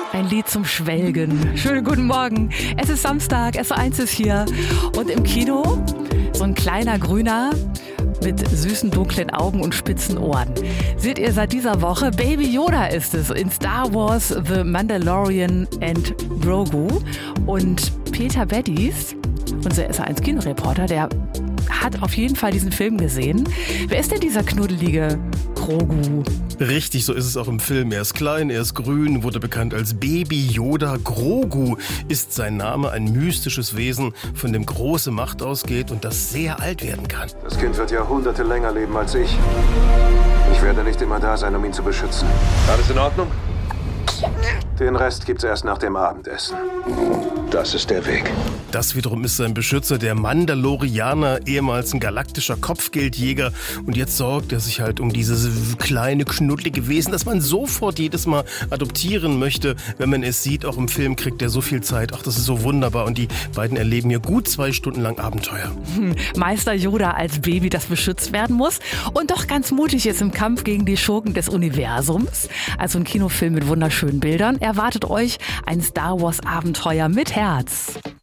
Ein Lied zum Schwelgen. Schönen guten Morgen. Es ist Samstag, SO1 ist hier. Und im Kino so ein kleiner Grüner mit süßen dunklen Augen und spitzen Ohren. Seht ihr seit dieser Woche? Baby Yoda ist es in Star Wars The Mandalorian and Grogu. Und Peter Beddies, unser SO1 Kinoreporter, der hat auf jeden Fall diesen Film gesehen. Wer ist denn dieser knuddelige Grogu? Richtig, so ist es auch im Film. Er ist klein, er ist grün, wurde bekannt als Baby Yoda. Grogu ist sein Name, ein mystisches Wesen, von dem große Macht ausgeht und das sehr alt werden kann. Das Kind wird Jahrhunderte länger leben als ich. Ich werde nicht immer da sein, um ihn zu beschützen. Alles in Ordnung? Den Rest gibt's erst nach dem Abendessen. Das ist der Weg. Das wiederum ist sein Beschützer, der Mandalorianer, ehemals ein galaktischer Kopfgeldjäger. Und jetzt sorgt er sich halt um dieses kleine, knuddelige Wesen, das man sofort jedes Mal adoptieren möchte, wenn man es sieht. Auch im Film kriegt er so viel Zeit. Ach, das ist so wunderbar. Und die beiden erleben hier gut 2 Stunden lang Abenteuer. Meister Yoda als Baby, das beschützt werden muss. Und doch ganz mutig ist im Kampf gegen die Schurken des Universums. Also ein Kinofilm mit wunderschönen Bildern. Erwartet euch ein Star Wars Abenteuer mit Herz.